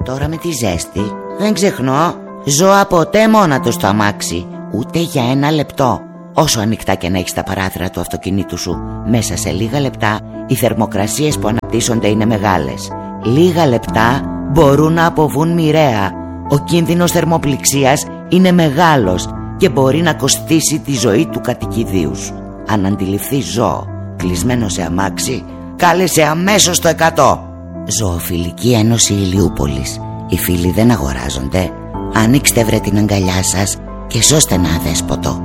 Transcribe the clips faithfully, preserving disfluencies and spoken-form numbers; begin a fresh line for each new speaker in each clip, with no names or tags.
Τώρα με τη ζέστη δεν ξεχνώ ζώα ποτέ μόνα του στο αμάξι, ούτε για ένα λεπτό. Όσο ανοιχτά και να έχεις τα παράθυρα του αυτοκινήτου σου, μέσα σε λίγα λεπτά οι θερμοκρασίες που αναπτύσσονται είναι μεγάλες. Λίγα λεπτά μπορούν να αποβούν μοιραία. Ο κίνδυνος θερμοπληξίας είναι μεγάλος και μπορεί να κοστίσει τη ζωή του κατοικιδίου σου. Αν αντιληφθείς ζώο κλεισμένο σε αμάξι, κάλεσε αμέσως το εκατό. Ζωοφιλική Ένωση Ηλιούπολης. Οι φίλοι δεν αγοράζονται. Ανοίξτε βρε την αγκαλιά σας και σώστε ένα αδέσποτο.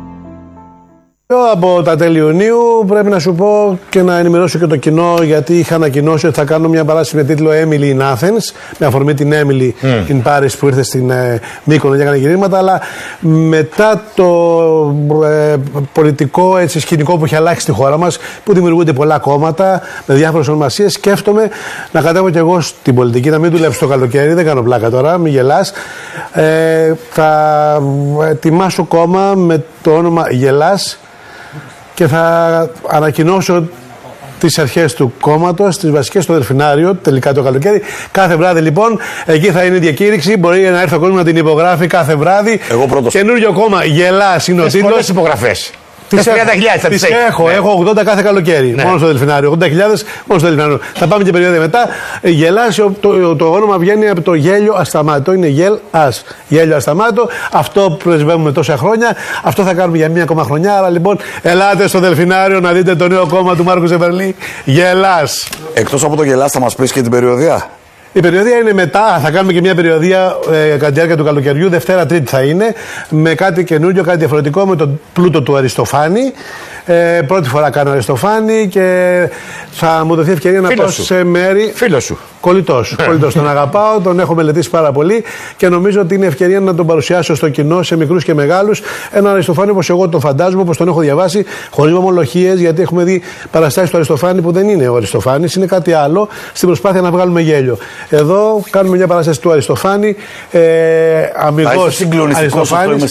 Από τα τέλη Ιουνίου πρέπει να σου πω και να ενημερώσω και το κοινό, γιατί είχα ανακοινώσει ότι θα κάνω μια παράσταση με τίτλο Emily in Athens, με αφορμή την Emily mm. in Paris που ήρθε στην ε, Μύκονο και έκανε γυρίσματα, αλλά μετά το ε, πολιτικό έτσι, σκηνικό που έχει αλλάξει στη χώρα μας, που δημιουργούνται πολλά κόμματα με διάφορες ονομασίες, σκέφτομαι να κατέβω κι εγώ στην πολιτική, να μην δουλέψω το καλοκαίρι, δεν κάνω πλάκα τώρα, μην γελάς. Ε, θα ετοιμάσω κόμμα με το όνομα Γελάς και θα ανακοινώσω τις αρχές του κόμματος, τις βασικές στο Δελφινάριο, τελικά το καλοκαίρι. Κάθε βράδυ λοιπόν, εκεί θα είναι η διακήρυξη. Μπορεί να έρθει ο κόσμος να την υπογράφει κάθε βράδυ.
Εγώ πρώτος.
Καινούριο κόμμα, Γελάς είναι ο τίτλος.
Πολλές υπογραφές.
Τις τριάντα χιλιάδες θα τις έχω, ναι. έχω ογδόντα κάθε καλοκαίρι, ναι. μόνο στο Δελφινάριο. ογδόντα χιλιάδες μόνο στο Δελφινάριο. Θα πάμε και περίοδο μετά. Γελάς, το, το, το όνομα βγαίνει από το γέλιο ασταμάτο. Είναι γελ ας. Γέλιο ασταμάτο. Αυτό πρεσβεύουμε τόσα χρόνια. Αυτό θα κάνουμε για μία ακόμα χρονιά. Άρα λοιπόν, ελάτε στο Δελφινάριο να δείτε το νέο κόμμα του Μάρκου Ζεβερλή. Γελάς.
Εκτός από το Γελάς, θα μας πεις και την περιοδία.
Η περιοδία είναι μετά, θα κάνουμε και μια περιοδία ε, κατά τη διάρκεια του καλοκαιριού, Δευτέρα Τρίτη θα είναι, με κάτι καινούριο, κάτι διαφορετικό, με τον πλούτο του Αριστοφάνη. Ε, πρώτη φορά κάνω Αριστοφάνη και θα μου δοθεί ευκαιρία να πάω σε μέρη.
Φίλος σου.
Κολλητός. Κολλητός. Τον αγαπάω, τον έχω μελετήσει πάρα πολύ και νομίζω ότι είναι ευκαιρία να τον παρουσιάσω στο κοινό, σε μικρούς και μεγάλους. Έναν Αριστοφάνη όπως εγώ τον φαντάζομαι, όπως τον έχω διαβάσει, χωρίς ομολογίες, γιατί έχουμε δει παραστάσεις του Αριστοφάνη που δεν είναι ο Αριστοφάνης, είναι κάτι άλλο, στην προσπάθεια να βγάλουμε γέλιο. Εδώ κάνουμε μια παράσταση του Αριστοφάνη, ε, αμιγώς Αριστοφάνης.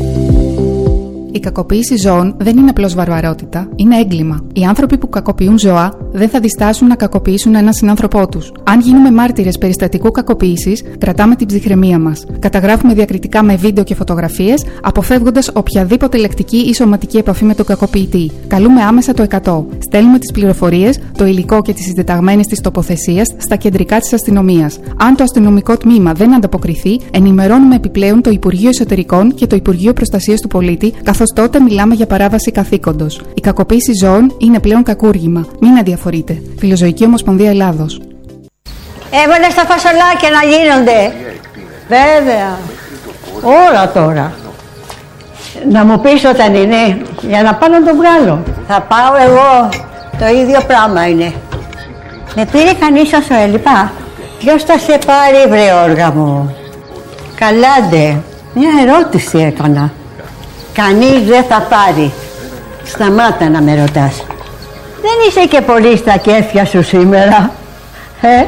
Η κακοποίηση ζώων δεν είναι απλώς βαρβαρότητα, είναι έγκλημα. Οι άνθρωποι που κακοποιούν ζώα δεν θα διστάσουν να κακοποιήσουν έναν συνάνθρωπό τους. Αν γίνουμε μάρτυρες περιστατικού κακοποίησης, κρατάμε την ψυχραιμία μας. Καταγράφουμε διακριτικά με βίντεο και φωτογραφίες, αποφεύγοντας οποιαδήποτε λεκτική ή σωματική επαφή με τον κακοποιητή. Καλούμε άμεσα το εκατό. Στέλνουμε τις πληροφορίες, το υλικό και τις συντεταγμένες της τοποθεσίας στα κεντρικά της αστυνομίας. Αν το αστυνομικό τμήμα δεν ανταποκριθεί, ενημερώνουμε επιπλέον το Υπουργείο Εσωτερικών και το Υπουργείο Προστασίας του Πολίτη, καθώς τότε μιλάμε για παράβαση καθήκοντος. Η κακοποίηση ζώων είναι πλέον κακούργημα. Μην αδιαφορείτε. Φιλοζωική Ομοσπονδία Ελλάδος.
Έβαλε στα φασολάκια να γίνονται. Βέβαια. Όλα τώρα. Να μου πεις όταν είναι, για να πάω να το βγάλω. Θα πάω εγώ. Το ίδιο πράγμα είναι. Με πήρε κανείς όσο έλειπα. Ποιος θα σε πάρει, βρε όργα μου? Καλάντε. Μια ερώτηση έκανα. Κανείς δεν θα πάρει. Σταμάτα να με ρωτάς. Δεν είσαι και πολύ στα κέφια σου σήμερα, ε?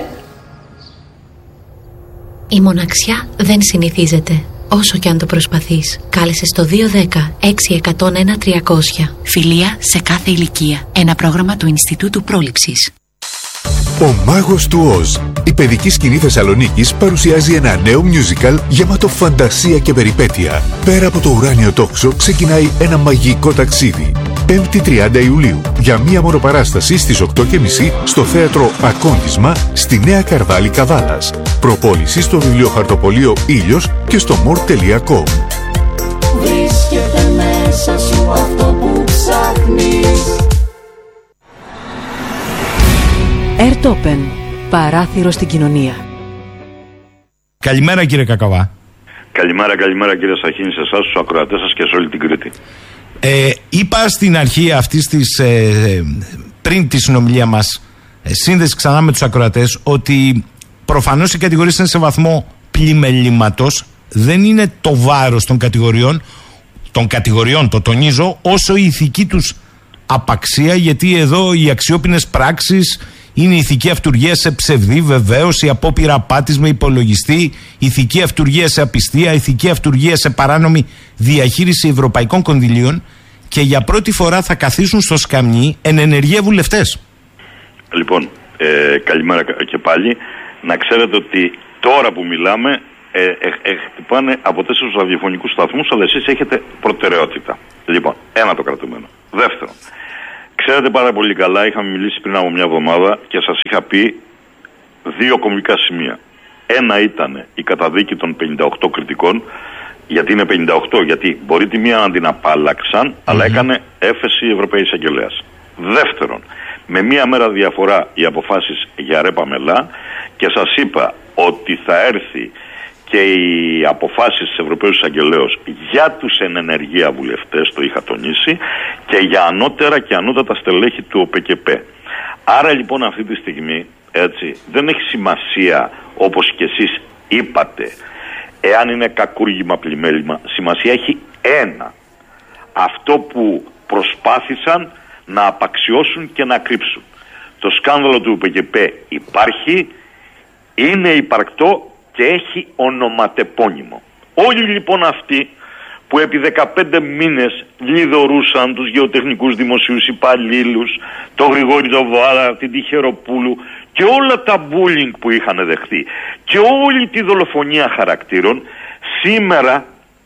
Η μοναξιά δεν συνηθίζεται, όσο και αν το προσπαθείς. Κάλεσε στο δύο δέκα έξι εκατό ένα τριακόσια. Φιλία σε κάθε ηλικία. Ένα πρόγραμμα του Ινστιτούτου Πρόληψης.
Ο Μάγος του Οζ, η παιδική σκηνή Θεσσαλονίκης, παρουσιάζει ένα νέο musical γεμάτο φαντασία και περιπέτεια. Πέρα από το ουράνιο τόξο ξεκινάει ένα μαγικό ταξίδι. πέμπτη τριάντα Ιουλίου, για μία μονοπαράσταση στις οκτώ και μισή στο θέατρο Ακόντισμα στη Νέα Καρβάλη Καβάλας. Προπόληση στο βιβλιοχαρτοπωλείο Ήλιος και στο μορ τελεία κομ.
Βρίσκεται μέσα σου αυτό που ψάχνεις.
Ερτόπεν, παράθυρο στην κοινωνία.
Καλημέρα κύριε Κακαβά.
Καλημέρα, καλημέρα κύριε Σαχίνη, σε εσάς, στους ακροατές σας και σε όλη την Κρήτη.
Ε, είπα στην αρχή αυτής της, ε, πριν τη συνομιλία μας, ε, σύνδεση ξανά με τους ακροατές, ότι προφανώς οι κατηγορίες είναι σε βαθμό πλημελήματος. Δεν είναι το βάρος των κατηγοριών, των κατηγοριών, το τονίζω, όσο η ηθική τους απαξία, γιατί εδώ οι αξιόπινες πράξεις είναι ηθική αυτουργία σε ψευδή βεβαίως, η απόπειρα απάτης με υπολογιστή, ηθική αυτουργία σε απιστία, ηθική αυτουργία σε παράνομη διαχείριση ευρωπαϊκών κονδυλίων, και για πρώτη φορά θα καθίσουν στο σκαμνί εν ενεργεία βουλευτές.
Λοιπόν, ε, καλημέρα και πάλι. να ξέρετε ότι τώρα που μιλάμε ε, ε, ε, χτυπάνε από τέσσερις ραδιοφωνικούς σταθμούς, αλλά εσείς έχετε προτεραιότητα. Λοιπόν, ένα το κρατούμενο. Δεύτερον, ξέρετε πάρα πολύ καλά, είχαμε μιλήσει πριν από μια εβδομάδα και σας είχα πει δύο κομβικά σημεία. Ένα ήταν η καταδίκη των πενήντα οκτώ κριτικών. Γιατί είναι πενήντα οκτώ, γιατί μπορεί τη μία να την απάλλαξαν, mm-hmm. αλλά έκανε έφεση η Ευρωπαϊκή Εισαγγελέας. Δεύτερον, με μία μέρα διαφορά οι αποφάσεις για Ρέπα Μελά και σας είπα ότι θα έρθει και οι αποφάσεις της Ευρωπαϊκής Εισαγγελέως για τους εν ενεργεία βουλευτές, το είχα τονίσει, και για ανώτερα και ανώτατα στελέχη του ΟΠΕΚΕΠΕ. Άρα λοιπόν αυτή τη στιγμή, έτσι, δεν έχει σημασία όπως και εσείς είπατε, εάν είναι κακούργημα πλημέλημα. Σημασία έχει ένα. Αυτό που προσπάθησαν να απαξιώσουν και να κρύψουν. Το σκάνδαλο του ΟΠΕΚΕΠΕ υπάρχει, είναι υπαρκτό και έχει ονοματεπώνυμο. Όλοι λοιπόν αυτοί που επί δεκαπέντε μήνες λιδωρούσαν τους γεωτεχνικούς δημοσίους υπαλλήλους, τον Γρηγόρη τον Βάρα, την Τυχεροπούλου και όλα τα bullying που είχαν δεχτεί και όλη τη δολοφονία χαρακτήρων, σήμερα,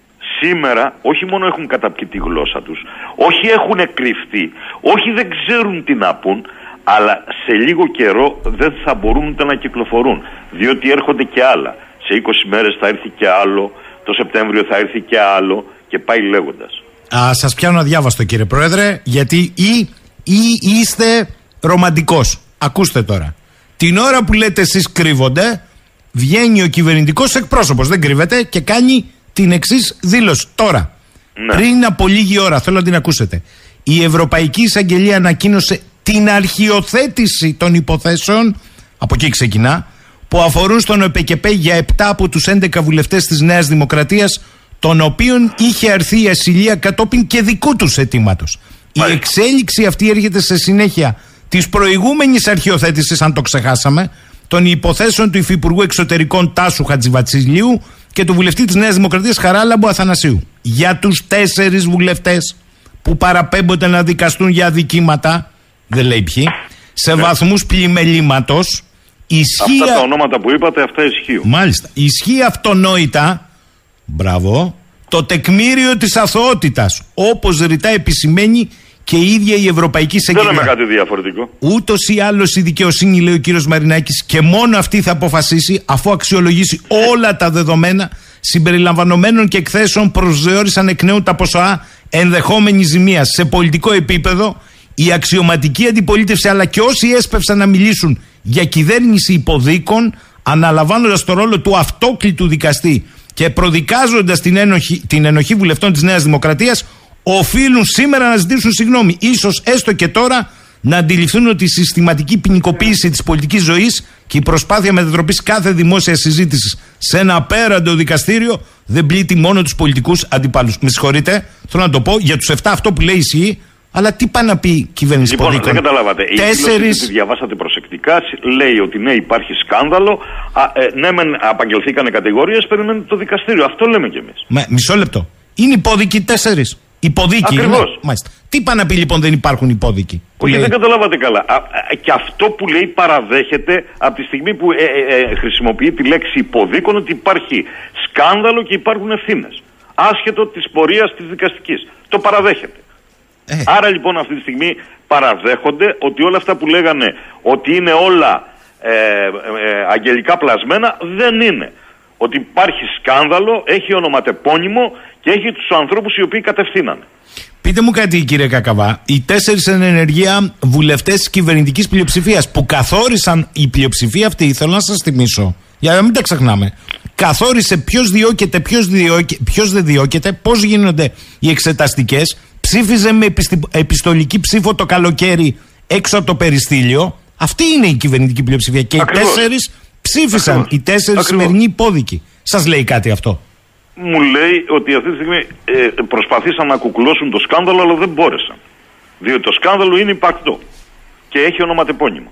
σήμερα όχι μόνο έχουν καταπιεί τη γλώσσα τους, όχι έχουν κρυφτεί, όχι δεν ξέρουν τι να πούν, αλλά σε λίγο καιρό δεν θα μπορούν ούτε να κυκλοφορούν, διότι έρχονται και άλλα. Σε είκοσι μέρες θα έρθει και άλλο, το Σεπτέμβριο θα έρθει και άλλο και πάει λέγοντας.
Α, σας πιάνω αδιάβαστο κύριε Πρόεδρε, γιατί ή, ή είστε ρομαντικός. Ακούστε τώρα. Την ώρα που λέτε εσείς κρύβονται, βγαίνει ο κυβερνητικός εκπρόσωπος, δεν κρύβεται, και κάνει την εξής δήλωση. Τώρα, ναι. πριν από λίγη ώρα, θέλω να την ακούσετε. Η Ευρωπαϊκή Εισαγγελία ανακοίνωσε την αρχιοθέτηση των υποθέσεων, από εκεί ξεκινά, που αφορούν στον ΟΠΕΚΕΠΕ για επτά από τους έντεκα βουλευτές της Νέας Δημοκρατίας, των οποίων είχε αρθεί η ασυλία κατόπιν και δικού τους αιτήματος. Η εξέλιξη αυτή έρχεται σε συνέχεια της προηγούμενης αρχιοθέτησης, αν το ξεχάσαμε, των υποθέσεων του Υφυπουργού Εξωτερικών Τάσου Χατζηβατσιλείου και του βουλευτή της Νέας Δημοκρατίας Χαράλαμπου Αθανασίου. Για τους τέσσερις βουλευτές που παραπέμπονται να δικαστούν για αδικήματα, δεν λέει ποιοι, σε ναι. βαθμούς πλημελήματος. Ισχύει...
Αυτά τα ονόματα που είπατε, αυτά ισχύουν.
Μάλιστα. Ισχύει αυτονόητα, μπράβο, το τεκμήριο της αθωότητας, όπως ρητά επισημαίνει και η ίδια η Ευρωπαϊκή Εισαγγελία.
Δεν λέμε κάτι διαφορετικό.
Ούτως ή άλλως η δικαιοσύνη, λέει ο κύριος Μαρινάκης, και μόνο αυτή θα αποφασίσει, αφού αξιολογήσει όλα τα δεδομένα συμπεριλαμβανομένων και εκθέσεων, προσδιορίσαν εκ νέου τα ποσοά ενδεχόμενης ζημίας σε πολιτικό επίπεδο. Η αξιωματική αντιπολίτευση αλλά και όσοι έσπευσαν να μιλήσουν για κυβέρνηση υποδίκων, αναλαμβάνοντας το ρόλο του αυτόκλητου δικαστή και προδικάζοντας την ενοχή, την ενοχή βουλευτών της Νέας Δημοκρατίας, οφείλουν σήμερα να ζητήσουν συγγνώμη. Ίσως έστω και τώρα να αντιληφθούν ότι η συστηματική ποινικοποίηση της πολιτικής ζωής και η προσπάθεια μετατροπής κάθε δημόσια συζήτηση σε ένα απέραντο δικαστήριο δεν πλήττει μόνο τους πολιτικούς αντιπάλους. Με συγχωρείτε, θέλω να το πω, για τους επτά αυτό που λέει ισχύει. Αλλά τι πάει να πει η κυβέρνηση
λοιπόν,
υποδίκων.
Δεν καταλάβατε.
Τέσσερις...
Η τη διαβάσατε προσεκτικά. Λέει ότι ναι, υπάρχει σκάνδαλο. Α, ε, ναι, μεν απαγγελθήκανε κατηγορίες, περιμένετε το δικαστήριο. Αυτό λέμε κι εμείς.
Μα, μισό λεπτό. Είναι υπόδικοι τέσσερις. Υποδίκοι.
Ακριβώς.
Μάλιστα. Τι πάει να πει λοιπόν, δεν υπάρχουν υπόδικοι.
Όχι,
λέει...
δεν καταλάβατε καλά. Α, α, και αυτό που λέει παραδέχεται από τη στιγμή που ε, ε, ε, χρησιμοποιεί τη λέξη υποδίκων, ότι υπάρχει σκάνδαλο και υπάρχουν ευθύνες. Άσχετο της πορείας της δικαστικής. Το παραδέχεται. Ε. Άρα λοιπόν αυτή τη στιγμή παραδέχονται ότι όλα αυτά που λέγανε ότι είναι όλα ε, ε, αγγελικά πλασμένα δεν είναι. Ότι υπάρχει σκάνδαλο, έχει ονοματεπώνυμο και έχει τους ανθρώπους οι οποίοι κατευθύνανε.
Πείτε μου κάτι κύριε Κακαβά, οι τέσσερις εν ενεργεία βουλευτές της κυβερνητικής πλειοψηφίας που καθόρισαν, η πλειοψηφία αυτή, θέλω να σας θυμίσω, για να μην τα ξεχνάμε, καθόρισε ποιος διώκεται, ποιος, διώκε, ποιος δεν διώκεται, πώς γίνονται οι εξεταστικές, ψήφιζε με επιστη... επιστολική ψήφο το καλοκαίρι έξω από το περιστήλιο. Αυτή είναι η κυβερνητική πλειοψηφία. Και Ακριβώς. οι τέσσερις ψήφισαν. Ακριβώς. Οι τέσσερις σημερινοί υπόδικοι. Σας λέει κάτι αυτό?
Μου λέει ότι αυτή τη στιγμή ε, προσπαθήσαν να κουκουλώσουν το σκάνδαλο, αλλά δεν μπόρεσαν. Διότι το σκάνδαλο είναι υπαρκτό και έχει ονοματεπώνυμο.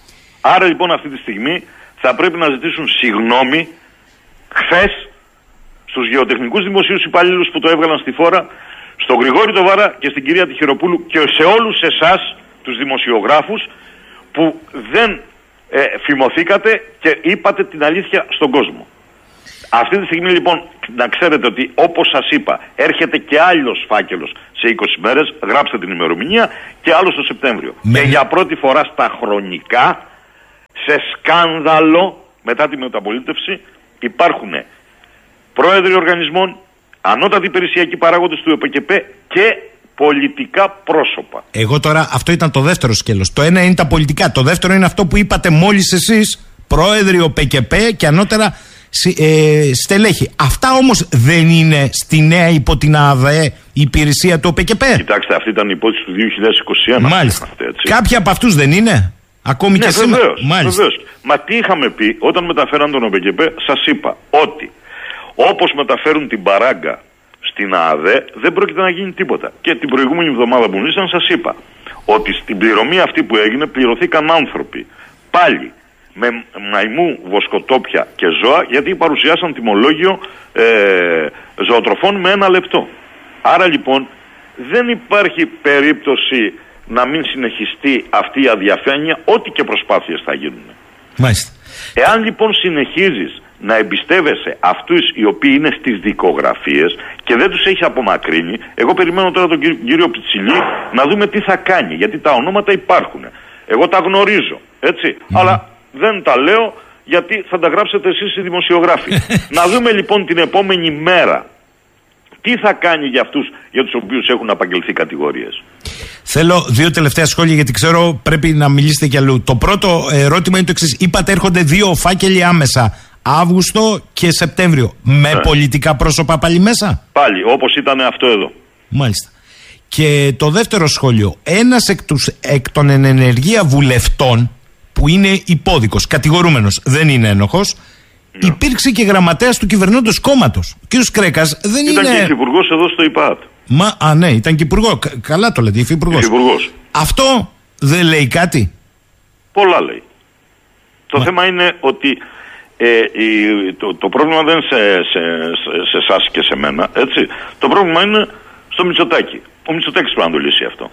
Άρα λοιπόν αυτή τη στιγμή θα πρέπει να ζητήσουν συγγνώμη χθες στους γεωτεχνικούς δημοσίους υπαλλήλους που το έβγαλαν στη φόρα, στον Γρηγόρη τον Βάρα και στην κυρία Τυχεροπούλου και σε όλους εσάς τους δημοσιογράφους που δεν ε, φημωθήκατε και είπατε την αλήθεια στον κόσμο. Αυτή τη στιγμή λοιπόν να ξέρετε ότι όπως σας είπα έρχεται και άλλος φάκελος σε είκοσι μέρες, γράψτε την ημερομηνία, και άλλος το Σεπτέμβριο. Με... Και για πρώτη φορά στα χρονικά, σε σκάνδαλο μετά τη μεταπολίτευση, υπάρχουν πρόεδροι οργανισμών, ανώτατοι υπηρεσιακοί παράγοντες του ΟΠΚΠ και πολιτικά πρόσωπα.
Εγώ τώρα, αυτό ήταν το δεύτερο σκέλος. Το ένα είναι τα πολιτικά. Το δεύτερο είναι αυτό που είπατε μόλις εσείς, πρόεδροι ΟΠΚΠ και ανώτερα ε, στελέχη. Αυτά όμως δεν είναι στη νέα υπό την ΑΔΕ η υπηρεσία του ΟΠΚΠ.
Κοιτάξτε, αυτή ήταν η υπόθεση του δύο χιλιάδες είκοσι ένα.
Μάλιστα. Κάποιοι από αυτούς δεν είναι. Ακόμη
ναι,
και σήμερα.
Βεβαίως, βεβαίως. Μα τι είχαμε πει όταν μεταφέραν τον ΟΠΚΠ? Σας είπα ότι όπως μεταφέρουν την παράγκα στην ΑΔΕ δεν πρόκειται να γίνει τίποτα. Και την προηγούμενη εβδομάδα που ήσαν σας είπα ότι στην πληρωμή αυτή που έγινε πληρωθήκαν άνθρωποι πάλι με μαϊμού, βοσκοτόπια και ζώα, γιατί παρουσιάσαν τιμολόγιο ε, ζωοτροφών με ένα λεπτό. Άρα λοιπόν δεν υπάρχει περίπτωση να μην συνεχιστεί αυτή η αδιαφάνεια, ό,τι και προσπάθειες θα γίνουν.
Μάλιστα.
Εάν λοιπόν συνεχίζεις να εμπιστεύεσαι αυτούς οι οποίοι είναι στις δικογραφίες και δεν τους έχει απομακρύνει, εγώ περιμένω τώρα τον κύριο Πιτσιλή να δούμε τι θα κάνει, γιατί τα ονόματα υπάρχουν. Εγώ τα γνωρίζω, έτσι, mm. αλλά δεν τα λέω γιατί θα τα γράψετε εσείς οι δημοσιογράφοι. Να δούμε λοιπόν την επόμενη μέρα τι θα κάνει για αυτούς για τους οποίους έχουν απαγγελθεί κατηγορίες.
Θέλω δύο τελευταία σχόλια, γιατί ξέρω πρέπει να μιλήσετε κι αλλού. Το πρώτο ερώτημα είναι το εξής. Είπατε έρχονται δύο φάκελοι άμεσα, Αύγουστο και Σεπτέμβριο. Με ναι. πολιτικά πρόσωπα πάλι μέσα?
Πάλι, όπως ήταν αυτό εδώ.
Μάλιστα. Και το δεύτερο σχόλιο. Ένας εκ, τους, εκ των εν ενεργεία βουλευτών, που είναι υπόδικος, κατηγορούμενος, δεν είναι ένοχος, ναι. υπήρξε και γραμματέας του κυβερνώντος κόμματος. Ο κ. Κρέκας δεν
ήταν
είναι...
Ήταν και υφυπουργός εδώ στο ΙΠΑΤ.
Μα, α, ναι, ήταν και υπουργό. Καλά το λέτε, υφυπουργός.
υφυπουργός.
Αυτό δεν λέει κάτι?
Πολλά λέει. Το Μα... θέμα είναι ότι ε, η, το, το πρόβλημα δεν είναι σε, σε, σε εσάς και σε μένα, έτσι. Το πρόβλημα είναι στο Μητσοτάκη. Ο Μητσοτάκης πρέπει να το λύσει αυτό.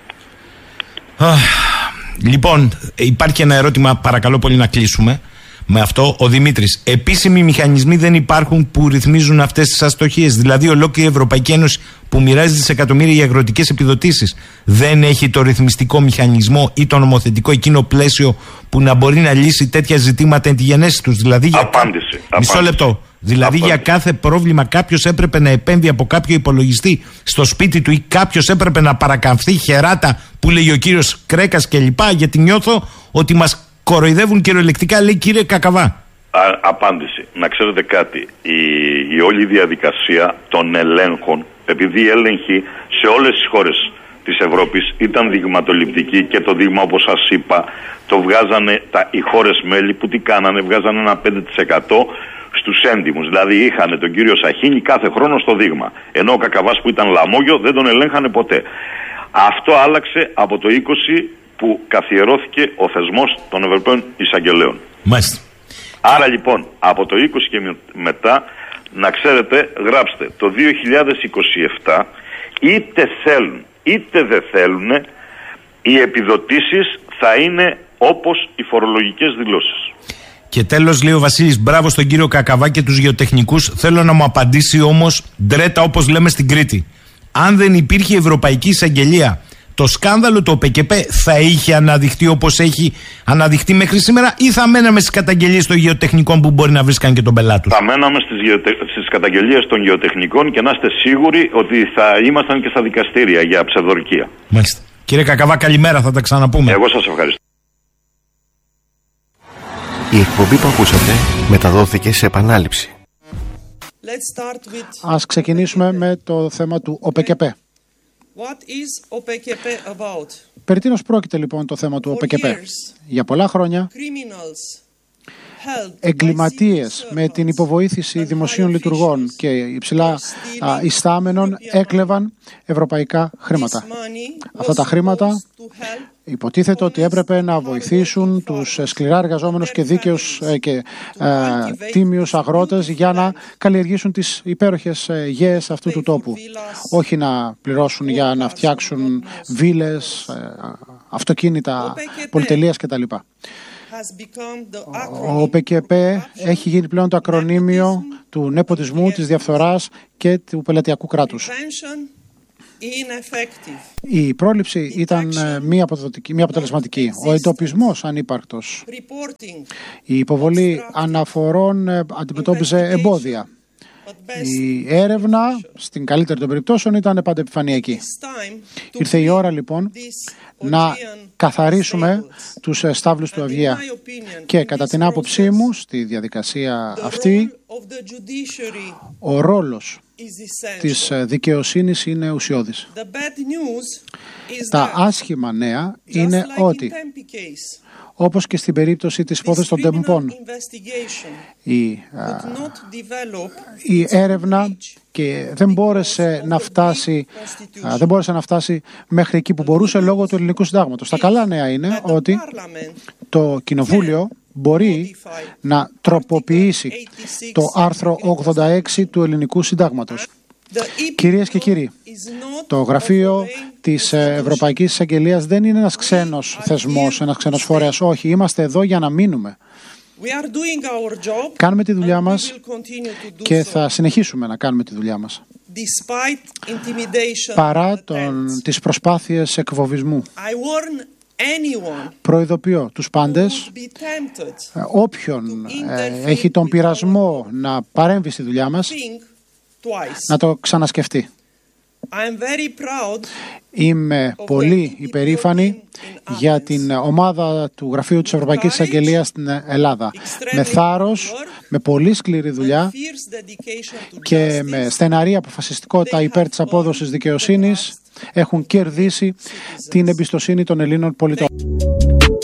Λοιπόν, υπάρχει ένα ερώτημα, παρακαλώ πολύ να κλείσουμε με αυτό. Ο Δημήτρης. Επίσημοι μηχανισμοί δεν υπάρχουν που ρυθμίζουν αυτές τις αστοχίες. Δηλαδή, ολόκληρη η Ευρωπαϊκή Ένωση που μοιράζει δισεκατομμύρια για αγροτικές επιδοτήσεις δεν έχει το ρυθμιστικό μηχανισμό ή το νομοθετικό εκείνο πλαίσιο που να μπορεί να λύσει τέτοια ζητήματα εν τη γενέση τους. Δηλαδή, για...
Απάντηση.
Μισό
Απάντηση.
λεπτό. Δηλαδή,
Απάντηση.
για κάθε πρόβλημα κάποιος έπρεπε να επέμβει από κάποιο υπολογιστή στο σπίτι του ή κάποιος έπρεπε να παρακαμφθεί χεράτα που λέει ο κύριος Κρέκας κλπ. Γιατί νιώθω ότι μας κοροϊδεύουν κυριολεκτικά, λέει κύριε Κακαβά.
Α, απάντηση. Να ξέρετε κάτι. Η, η όλη διαδικασία των ελέγχων, επειδή οι έλεγχοι σε όλες τις χώρες της Ευρώπης ήταν δειγματοληπτικοί και το δείγμα, όπως σας είπα, το βγάζανε τα, οι χώρες μέλη που τι κάνανε, βγάζανε ένα πέντε τοις εκατό στους έντιμους. Δηλαδή είχαν τον κύριο Σαχίνη κάθε χρόνο στο δείγμα. Ενώ ο Κακαβάς που ήταν λαμόγιο δεν τον ελέγχανε ποτέ. Αυτό άλλαξε από το είκοσι που καθιερώθηκε ο θεσμός των Ευρωπαίων Εισαγγελέων.
Μάλιστα.
Άρα λοιπόν από το είκοσι και μετά, να ξέρετε, γράψτε το δύο χιλιάδες είκοσι επτά, είτε θέλουν είτε δεν θέλουν, οι επιδοτήσεις θα είναι όπως οι φορολογικές δηλώσεις.
Και τέλος, λέει ο Βασίλης, μπράβο στον κύριο Κακαβά και τους γεωτεχνικούς. Θέλω να μου απαντήσει όμως ντρέτα, όπως λέμε στην Κρήτη. Αν δεν υπήρχε η Ευρωπαϊκή Εισαγγελία, το σκάνδαλο του ΟΠΚΠ θα είχε αναδειχθεί όπως έχει αναδειχθεί μέχρι σήμερα, ή θα μέναμε στις καταγγελίες των γεωτεχνικών που μπορεί να βρίσκαν και τον πελάτη τους?
Θα μέναμε στις, γεωτε... στις καταγγελίες των γεωτεχνικών και να είστε σίγουροι ότι θα ήμασταν και στα δικαστήρια για ψευδορκία.
Μάλιστα. Κύριε Κακαβά, καλημέρα, θα τα ξαναπούμε.
Εγώ σας ευχαριστώ.
Η εκπομπή που ακούσατε μεταδόθηκε σε επανάληψη.
With... Ας ξεκινήσουμε με το θέμα του ΟΠΚΠ.
What is Ο Π Κ Π about?
Περί τίνος πρόκειται λοιπόν το θέμα του ΟΠΚΠ? Για πολλά χρόνια εγκληματίες με την υποβοήθηση δημοσίων λειτουργών και υψηλά α, ιστάμενων έκλεβαν ευρωπαϊκά χρήματα. Αυτά τα χρήματα υποτίθεται ότι έπρεπε να βοηθήσουν τους σκληρά εργαζόμενους και δίκαιους και ε, τίμιους αγρότες για να καλλιεργήσουν τις υπέροχες γέες αυτού του τόπου. Όχι να πληρώσουν για να φτιάξουν βίλες, ε, αυτοκίνητα πολυτελείας κτλ. Ο ΠΚΠ έχει γίνει πλέον το ακρονίμιο του νεποτισμού, της διαφθοράς και του πελατειακού κράτους. Η πρόληψη ήταν μη αποδοτική, μη αποτελεσματική. Ο εντοπισμός ανύπαρκτος. Η υποβολή αναφορών αντιμετώπιζε εμπόδια. Η έρευνα, στην καλύτερη των περιπτώσεων, ήταν πάντα επιφανειακή. Ήρθε η ώρα λοιπόν να καθαρίσουμε τους στάβλους του Αυγαία. Και κατά την άποψή μου, στη διαδικασία αυτή, ο ρόλος της δικαιοσύνης είναι ουσιώδης. Τα άσχημα νέα είναι ότι, όπως και στην περίπτωση της υπόθεσης των τεμπών, η, α, η έρευνα και δεν μπόρεσε να φτάσει, α, δεν μπόρεσε να φτάσει μέχρι εκεί που μπορούσε λόγω του ελληνικού συντάγματος. Τα καλά νέα είναι ότι το Κοινοβούλιο μπορεί να τροποποιήσει το άρθρο ογδόντα έξι του ελληνικού συντάγματος. Κυρίες και κύριοι, το γραφείο της Ευρωπαϊκής Εισαγγελίας δεν είναι ένας ξένος θεσμός, ένας ξένος φορέας. Όχι, είμαστε εδώ για να μείνουμε. Κάνουμε τη δουλειά μας και θα συνεχίσουμε να κάνουμε τη δουλειά μας. Παρά τον, τις προσπάθειες εκφοβισμού. Προειδοποιώ τους πάντες, όποιον ε, έχει τον πειρασμό να παρέμβει στη δουλειά μας, να το ξανασκεφτεί. Είμαι πολύ υπερήφανη για την ομάδα του Γραφείου της Ευρωπαϊκής Εισαγγελίας στην Ελλάδα. Με θάρρος, με πολύ σκληρή δουλειά και με στεναρή αποφασιστικότητα υπέρ της απόδοσης δικαιοσύνης έχουν κερδίσει την εμπιστοσύνη των Ελλήνων πολιτών.